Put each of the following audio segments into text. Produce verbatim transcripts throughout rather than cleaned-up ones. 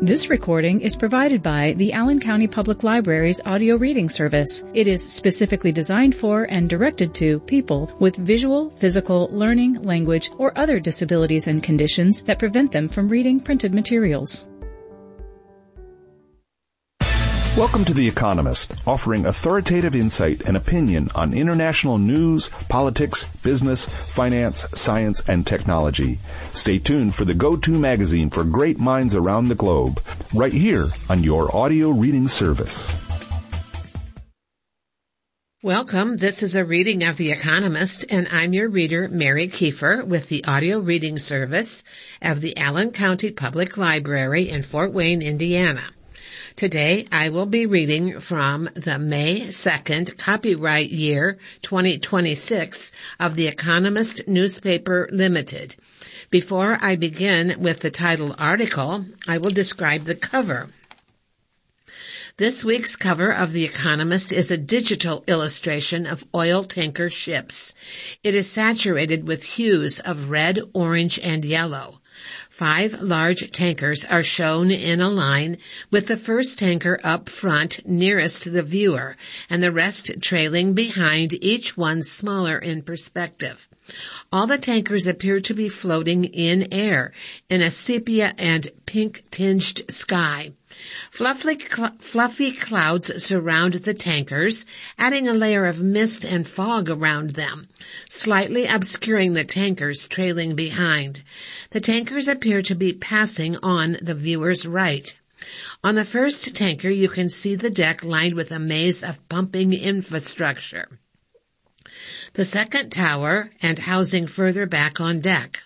This recording is provided by the Allen County Public Library's audio reading service. It is specifically designed for and directed to people with visual, physical, learning, language, or other disabilities and conditions that prevent them from reading printed materials. Welcome to The Economist, offering authoritative insight and opinion on international news, politics, business, finance, science, and technology. Stay tuned for the go-to magazine for great minds around the globe, right here on your audio reading service. Welcome. This is a reading of The Economist, and I'm your reader, Mary Kiefer, with the audio reading service of the Allen County Public Library in Fort Wayne, Indiana. Today, I will be reading from the May second copyright year twenty twenty-six of The Economist Newspaper Limited. Before I begin with the title article, I will describe the cover. This week's cover of The Economist is a digital illustration of oil tanker ships. It is saturated with hues of red, orange, and yellow. Five large tankers are shown in a line, with the first tanker up front nearest to the viewer, and the rest trailing behind, each one smaller in perspective. All the tankers appear to be floating in air, in a sepia and pink-tinged sky. Fluffy, cl- fluffy clouds surround the tankers, adding a layer of mist and fog around them, slightly obscuring the tankers trailing behind. The tankers appear to be passing on the viewer's right. On the first tanker, you can see the deck lined with a maze of pumping infrastructure. The second tower and housing further back on deck.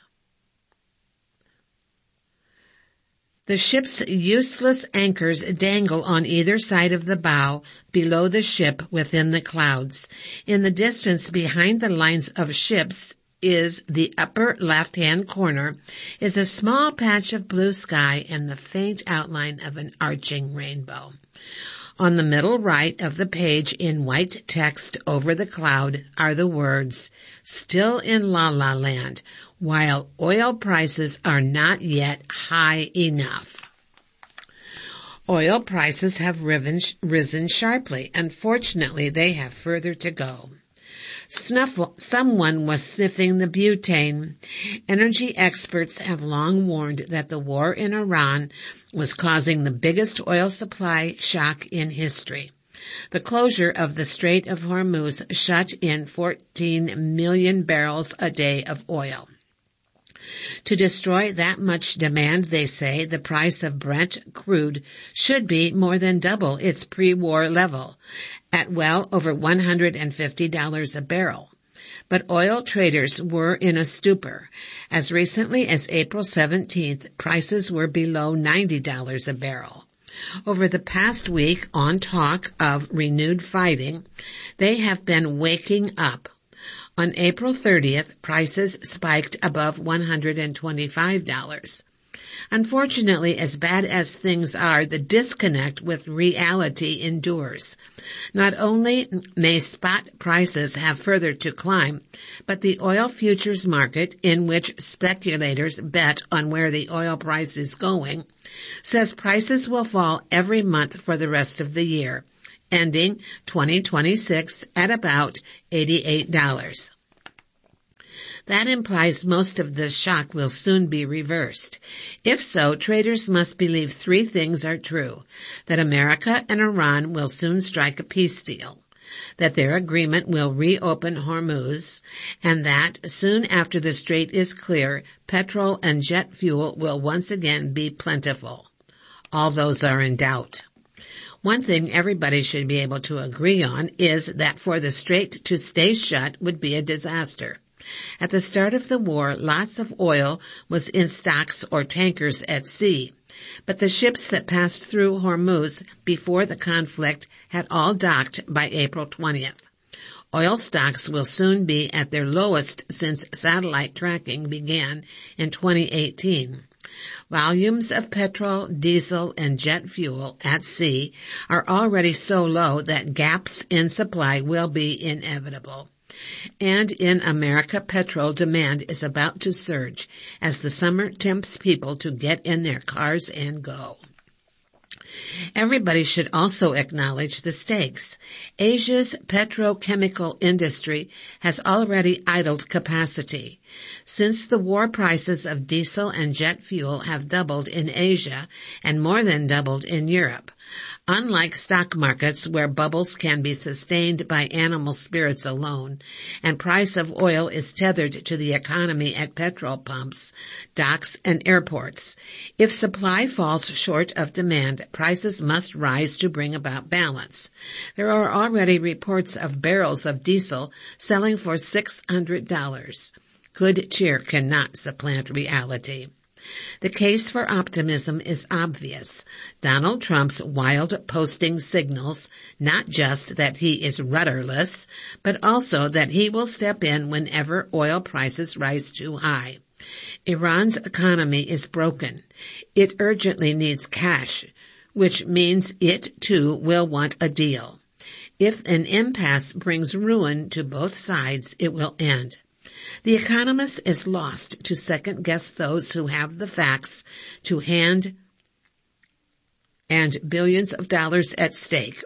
The ship's useless anchors dangle on either side of the bow, below the ship within the clouds. In the distance behind the lines of ships is the upper left-hand corner, is a small patch of blue sky and the faint outline of an arching rainbow. On the middle right of the page, in white text over the cloud, are the words, "Still in La La Land, while oil prices are not yet high enough." Oil prices have risen sharply. Unfortunately, they have further to go. Snuffle, someone was sniffing the butane. Energy experts have long warned that the war in Iran was causing the biggest oil supply shock in history. The closure of the Strait of Hormuz shut in fourteen million barrels a day of oil. To destroy that much demand, they say, the price of Brent crude should be more than double its pre-war level, at well over one hundred fifty dollars a barrel. But oil traders were in a stupor. As recently as April seventeenth, prices were below ninety dollars a barrel. Over the past week, on talk of renewed fighting, they have been waking up. On April thirtieth, prices spiked above one hundred twenty-five dollars. Unfortunately, as bad as things are, the disconnect with reality endures. Not only may spot prices have further to climb, but the oil futures market, in which speculators bet on where the oil price is going, says prices will fall every month for the rest of the year, ending twenty twenty-six at about eighty-eight dollars. That implies most of this shock will soon be reversed. If so, traders must believe three things are true: that America and Iran will soon strike a peace deal, that their agreement will reopen Hormuz, and that soon after the strait is clear, petrol and jet fuel will once again be plentiful. All those are in doubt. One thing everybody should be able to agree on is that for the strait to stay shut would be a disaster. At the start of the war, lots of oil was in stocks or tankers at sea, but the ships that passed through Hormuz before the conflict had all docked by April twentieth. Oil stocks will soon be at their lowest since satellite tracking began in twenty eighteen. Volumes of petrol, diesel, and jet fuel at sea are already so low that gaps in supply will be inevitable. And in America, petrol demand is about to surge as the summer tempts people to get in their cars and go. Everybody should also acknowledge the stakes. Asia's petrochemical industry has already idled capacity. Since the war, prices of diesel and jet fuel have doubled in Asia and more than doubled in Europe. Unlike stock markets where bubbles can be sustained by animal spirits alone, and price of oil is tethered to the economy at petrol pumps, docks, and airports. If supply falls short of demand, prices must rise to bring about balance. There are already reports of barrels of diesel selling for six hundred dollars. Good cheer cannot supplant reality. The case for optimism is obvious. Donald Trump's wild posting signals not just that he is rudderless, but also that he will step in whenever oil prices rise too high. Iran's economy is broken. It urgently needs cash, which means it too will want a deal. If an impasse brings ruin to both sides, it will end. The Economist is lost to second-guess those who have the facts to hand and billions of dollars at stake.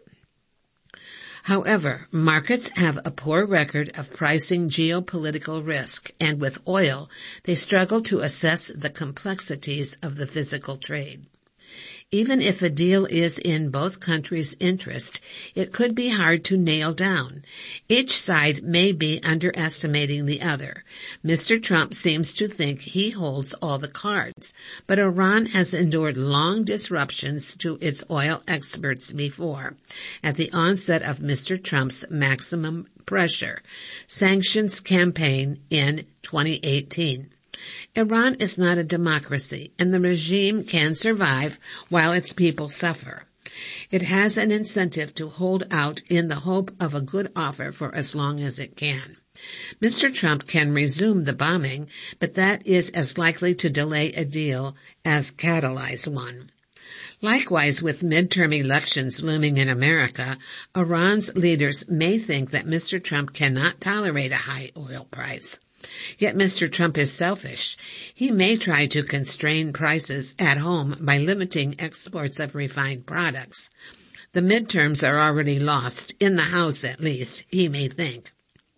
However, markets have a poor record of pricing geopolitical risk, and with oil, they struggle to assess the complexities of the physical trade. Even if a deal is in both countries' interest, it could be hard to nail down. Each side may be underestimating the other. Mister Trump seems to think he holds all the cards, but Iran has endured long disruptions to its oil exports before, at the onset of Mister Trump's maximum pressure sanctions campaign in twenty eighteen. Iran is not a democracy, and the regime can survive while its people suffer. It has an incentive to hold out in the hope of a good offer for as long as it can. Mister Trump can resume the bombing, but that is as likely to delay a deal as catalyze one. Likewise, with midterm elections looming in America, Iran's leaders may think that Mister Trump cannot tolerate a high oil price. Yet Mister Trump is selfish. He may try to constrain prices at home by limiting exports of refined products. The midterms are already lost, in the House at least, he may think.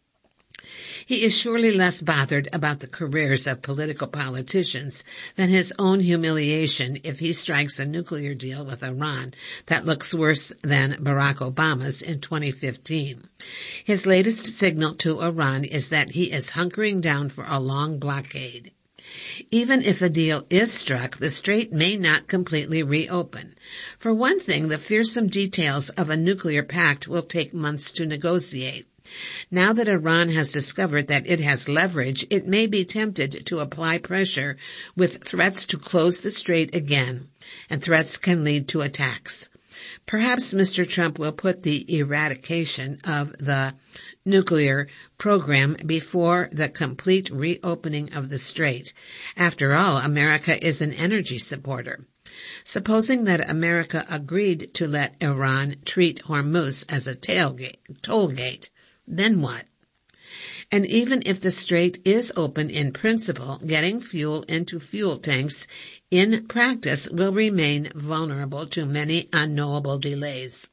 He is surely less bothered about the careers of political politicians than his own humiliation if he strikes a nuclear deal with Iran that looks worse than Barack Obama's in twenty fifteen. His latest signal to Iran is that he is hunkering down for a long blockade. Even if a deal is struck, the strait may not completely reopen. For one thing, the fearsome details of a nuclear pact will take months to negotiate. Now that Iran has discovered that it has leverage, it may be tempted to apply pressure with threats to close the strait again, and threats can lead to attacks. Perhaps Mister Trump will put the eradication of the nuclear program before the complete reopening of the strait. After all, America is an energy supporter. Supposing that America agreed to let Iran treat Hormuz as a tailgate, toll gate, then what? And even if the strait is open in principle, getting fuel into fuel tanks in practice will remain vulnerable to many unknowable delays.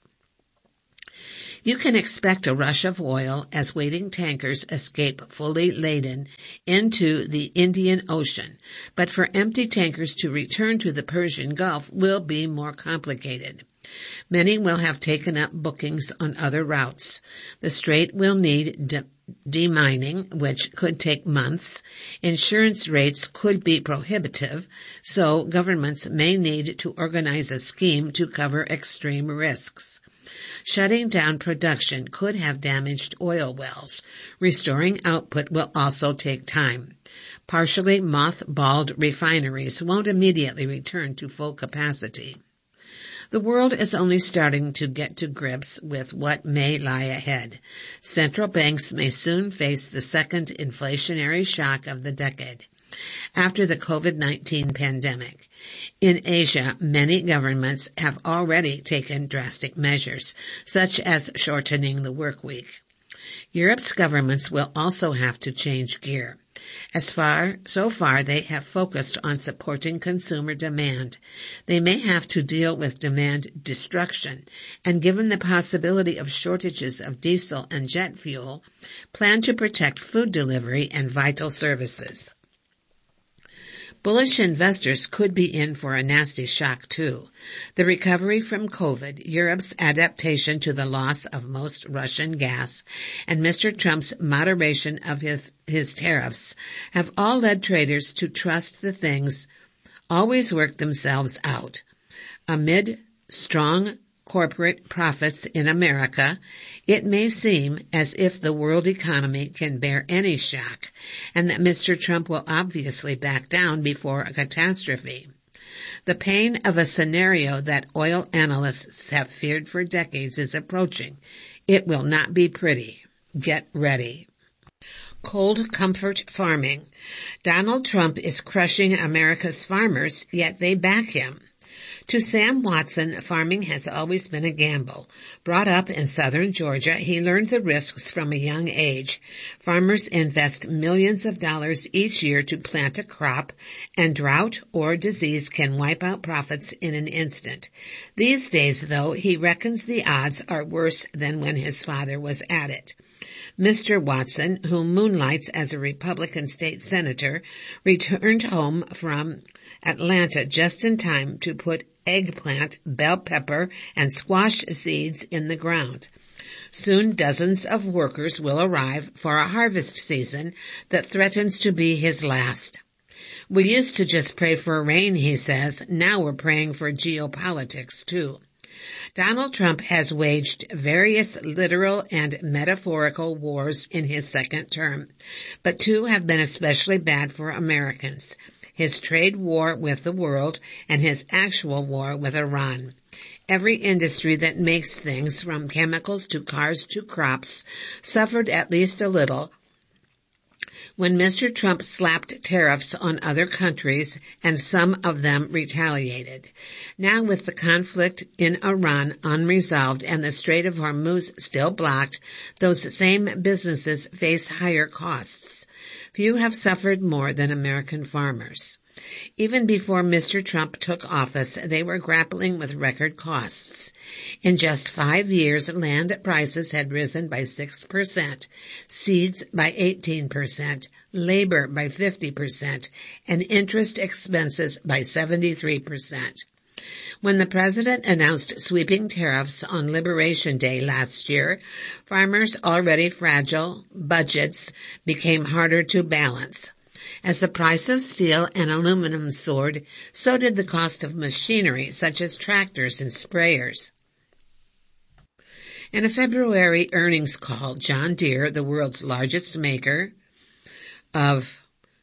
You can expect a rush of oil as waiting tankers escape fully laden into the Indian Ocean, but for empty tankers to return to the Persian Gulf will be more complicated. Many will have taken up bookings on other routes. The strait will need de- demining, which could take months. Insurance rates could be prohibitive, so governments may need to organize a scheme to cover extreme risks. Shutting down production could have damaged oil wells. Restoring output will also take time. Partially mothballed refineries won't immediately return to full capacity. The world is only starting to get to grips with what may lie ahead. Central banks may soon face the second inflationary shock of the decade, after the COVID nineteen pandemic. In Asia, many governments have already taken drastic measures, such as shortening the work week. Europe's governments will also have to change gear. As far, so far they have focused on supporting consumer demand. They may have to deal with demand destruction, and given the possibility of shortages of diesel and jet fuel, plan to protect food delivery and vital services. Bullish investors could be in for a nasty shock too. The recovery from COVID, Europe's adaptation to the loss of most Russian gas, and Mister Trump's moderation of his, his tariffs have all led traders to trust the things always work themselves out. Amid strong corporate profits in America, it may seem as if the world economy can bear any shock, and that Mister Trump will obviously back down before a catastrophe. The pain of a scenario that oil analysts have feared for decades is approaching. It will not be pretty. Get ready. Cold comfort farming. Donald Trump is crushing America's farmers, yet they back him. To Sam Watson, farming has always been a gamble. Brought up in southern Georgia, he learned the risks from a young age. Farmers invest millions of dollars each year to plant a crop, and drought or disease can wipe out profits in an instant. These days, though, he reckons the odds are worse than when his father was at it. Mister Watson, who moonlights as a Republican state senator, returned home from Atlanta just in time to put eggplant, bell pepper, and squash seeds in the ground. Soon dozens of workers will arrive for a harvest season that threatens to be his last. We used to just pray for rain, he says. Now we're praying for geopolitics, too. Donald Trump has waged various literal and metaphorical wars in his second term, but two have been especially bad for Americans: his trade war with the world and his actual war with Iran. Every industry that makes things, from chemicals to cars to crops, suffered at least a little when Mister Trump slapped tariffs on other countries, and some of them retaliated. Now, with the conflict in Iran unresolved and the Strait of Hormuz still blocked, those same businesses face higher costs. Few have suffered more than American farmers. Even before Mister Trump took office, they were grappling with record costs. In just five years, land prices had risen by six percent, seeds by eighteen percent, labor by fifty percent, and interest expenses by seventy-three percent. When the president announced sweeping tariffs on Liberation Day last year, farmers' already fragile budgets became harder to balance. As the price of steel and aluminum soared, so did the cost of machinery such as tractors and sprayers. In a February earnings call, John Deere, the world's largest maker of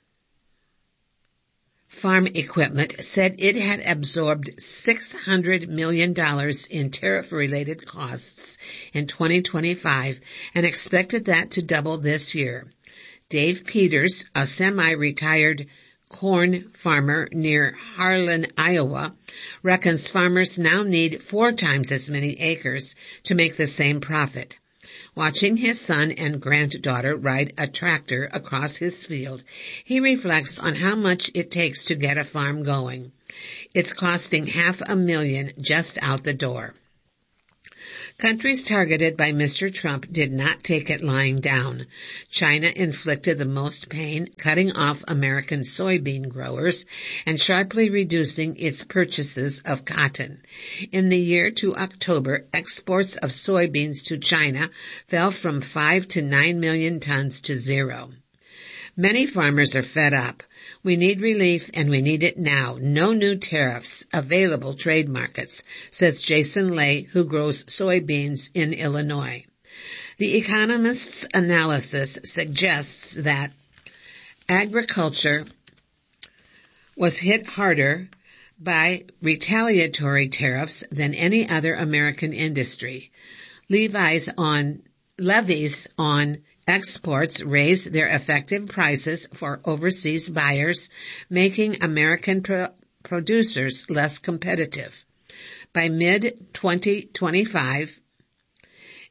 farm equipment, said it had absorbed six hundred million dollars in tariff-related costs in twenty twenty-five and expected that to double this year. Dave Peters, a semi-retired corn farmer near Harlan, Iowa, reckons farmers now need four times as many acres to make the same profit. Watching his son and granddaughter ride a tractor across his field, he reflects on how much it takes to get a farm going. It's costing half a million just out the door. Countries targeted by Mister Trump did not take it lying down. China inflicted the most pain, cutting off American soybean growers and sharply reducing its purchases of cotton. In the year to October, exports of soybeans to China fell from five to nine million tons to zero. Many farmers are fed up. We need relief, and we need it now. No new tariffs, available trade markets, says Jason Lay, who grows soybeans in Illinois. The Economist's analysis suggests that agriculture was hit harder by retaliatory tariffs than any other American industry. Levies on, levies on exports raise their effective prices for overseas buyers, making American pro- producers less competitive. By mid twenty twenty-five,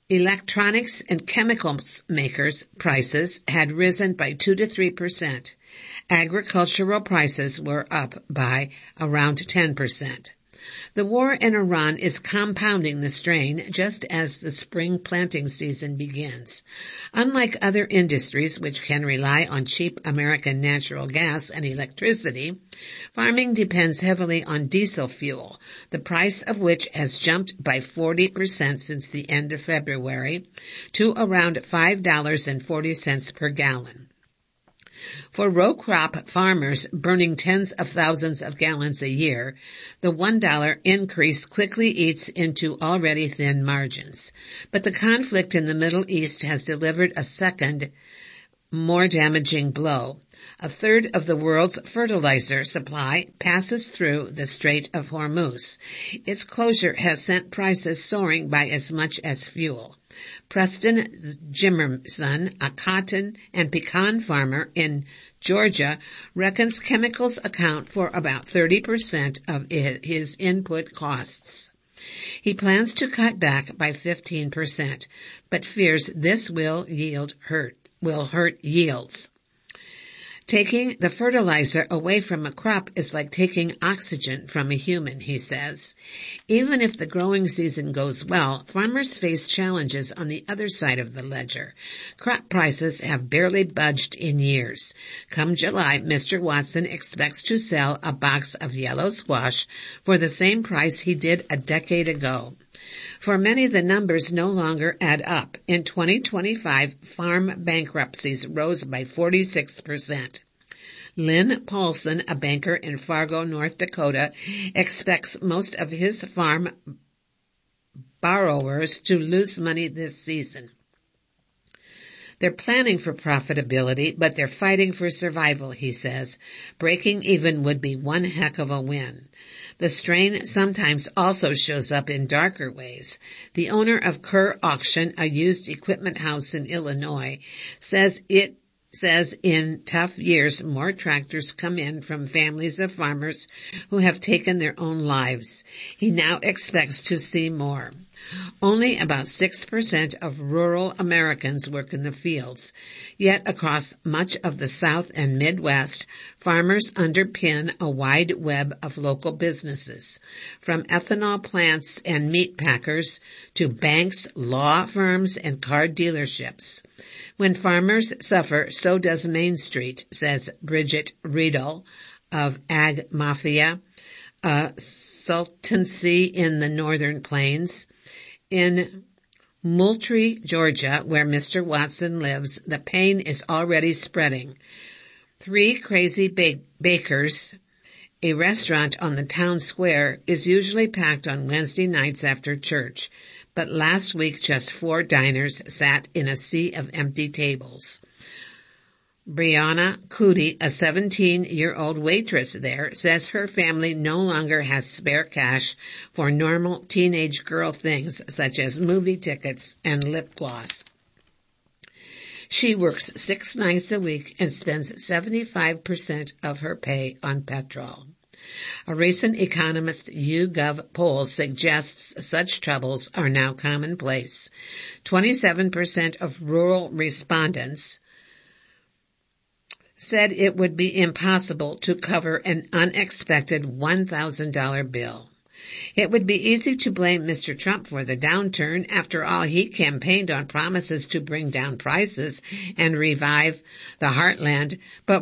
Electronics and chemicals makers' prices had risen by two to three percent. Agricultural prices were up by around ten percent. The war in Iran is compounding the strain just as the spring planting season begins. Unlike other industries which can rely on cheap American natural gas and electricity, farming depends heavily on diesel fuel, the price of which has jumped by forty percent since the end of February to around five dollars and forty cents per gallon. For row crop farmers burning tens of thousands of gallons a year, the one dollar increase quickly eats into already thin margins. But the conflict in the Middle East has delivered a second, more damaging blow. A third of the world's fertilizer supply passes through the Strait of Hormuz. Its closure has sent prices soaring by as much as fuel. Preston Jimerson, a cotton and pecan farmer in Georgia, reckons chemicals account for about thirty percent of his input costs. He plans to cut back by fifteen percent, but fears this will yield hurt, will hurt yields. Taking the fertilizer away from a crop is like taking oxygen from a human, he says. Even if the growing season goes well, farmers face challenges on the other side of the ledger. Crop prices have barely budged in years. Come July, Mister Watson expects to sell a box of yellow squash for the same price he did a decade ago. For many, the numbers no longer add up. In twenty twenty-five, farm bankruptcies rose by forty-six percent. Lynn Paulson, a banker in Fargo, North Dakota, expects most of his farm borrowers to lose money this season. They're planning for profitability, but they're fighting for survival, he says. Breaking even would be one heck of a win. The strain sometimes also shows up in darker ways. The owner of Kerr Auction, a used equipment house in Illinois, says it says in tough years more tractors come in from families of farmers who have taken their own lives. He now expects to see more. Only about six percent of rural Americans work in the fields. Yet across much of the South and Midwest, farmers underpin a wide web of local businesses, from ethanol plants and meat packers to banks, law firms, and car dealerships. When farmers suffer, so does Main Street, says Bridget Riedel of Ag Mafia, a sultancy in the Northern Plains. In Moultrie, Georgia, where Mister Watson lives, the pain is already spreading. Three Crazy ba- Bakers, a restaurant on the town square, is usually packed on Wednesday nights after church, but last week just four diners sat in a sea of empty tables. Brianna Cootie, a seventeen-year-old waitress there, says her family no longer has spare cash for normal teenage girl things such as movie tickets and lip gloss. She works six nights a week and spends seventy-five percent of her pay on petrol. A recent Economist YouGov poll suggests such troubles are now commonplace. twenty-seven percent of rural respondents said it would be impossible to cover an unexpected one thousand dollars bill. It would be easy to blame Mister Trump for the downturn. After all, he campaigned on promises to bring down prices and revive the heartland, but